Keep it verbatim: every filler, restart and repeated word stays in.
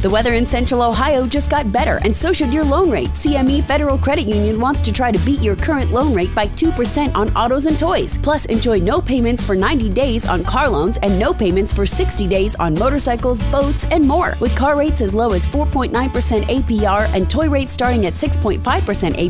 The weather in Central Ohio just got better, and so should your loan rate. C M E Federal Credit Union wants to try to beat your current loan rate by two percent on autos and toys. Plus, enjoy no payments for ninety days on car loans and no payments for sixty days on motorcycles, boats, and more. With car rates as low as four point nine percent A P R and toy rates starting at six point five percent A